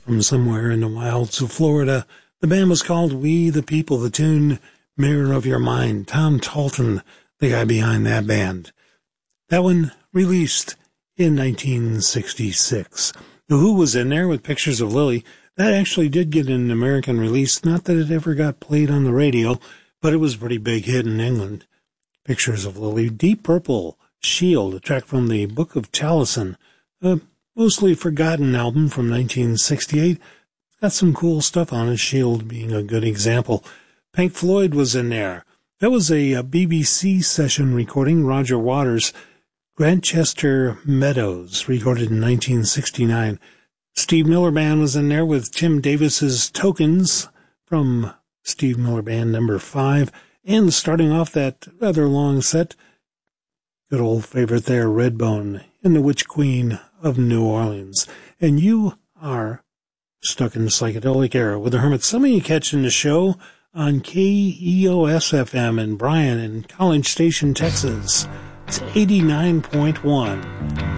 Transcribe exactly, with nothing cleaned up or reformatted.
from somewhere in the wilds of Florida. The band was called We the People. The tune, Mirror of Your Mind. Tom Talton, the guy behind that band. That one released in nineteen sixty-six. The Who was in there with Pictures of Lily. That actually did get an American release. Not that it ever got played on the radio, but it was a pretty big hit in England. Pictures of Lily. Deep Purple, Shield, a track from the Book of Taliesin, a mostly forgotten album from nineteen sixty-eight. Got some cool stuff on it, Shield being a good example. Pink Floyd was in there. That was a, a B B C session recording, Roger Waters. Grantchester Meadows, recorded in nineteen sixty-nine. Steve Miller Band was in there with Tim Davis's Tokens from Steve Miller Band number five. And starting off that rather long set, good old favorite there, Redbone and the Witch Queen of New Orleans. And you are stuck in the psychedelic era with the Hermits. Some of you catching the show on K E O S F M in Bryan in College Station, Texas. It's eighty-nine point one.